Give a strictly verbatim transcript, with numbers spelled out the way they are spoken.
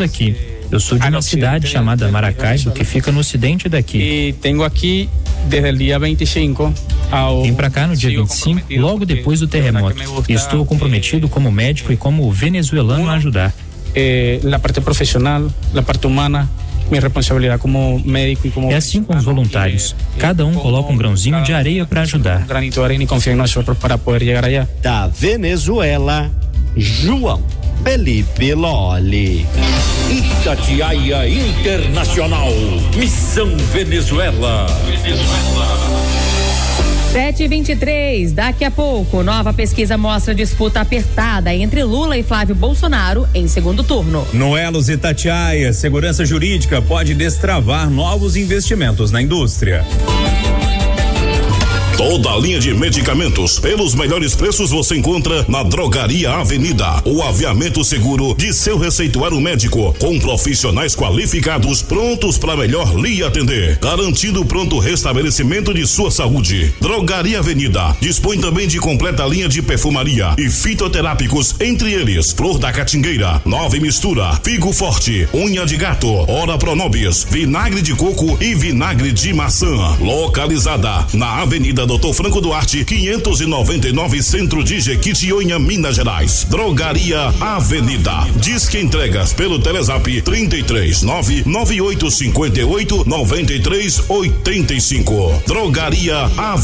daqui. Eu sou de uma cidade chamada Maracaibo, que fica no ocidente daqui. E tenho aqui desde o dia vinte e cinco ao... Vim para cá no dia vinte e cinco, logo depois do terremoto. E estou comprometido como médico e como venezuelano a ajudar. Eh, a parte profissional, a parte humana, minha responsabilidade como médico e como... É assim com os voluntários. Cada um coloca um grãozinho de areia para ajudar. Um granito de areia e confia em nós para poder chegar allá. Da Venezuela, João Felipe Lolli. Itatiaia Internacional, Missão Venezuela. sete e vinte e três, daqui a pouco, nova pesquisa mostra disputa apertada entre Lula e Flávio Bolsonaro em segundo turno. No Elos Itatiaia, segurança jurídica pode destravar novos investimentos na indústria. Toda a linha de medicamentos pelos melhores preços você encontra na Drogaria Avenida. O aviamento seguro de seu receituário médico, com profissionais qualificados prontos para melhor lhe atender, garantindo pronto restabelecimento de sua saúde. Drogaria Avenida dispõe também de completa linha de perfumaria e fitoterápicos, entre eles Flor da Catingueira, Nova Mistura, Figo Forte, Unha de Gato, Ora Pronobis, Vinagre de Coco e Vinagre de Maçã. Localizada na Avenida Doutor Franco Duarte, quinhentos e noventa e nove, Centro de Jequitinhonha, Minas Gerais. Drogaria Avenida. Disque entregas pelo Telezap trinta e três, nove nove oito cinco oito, nove três oito cinco. Drogaria Avenida.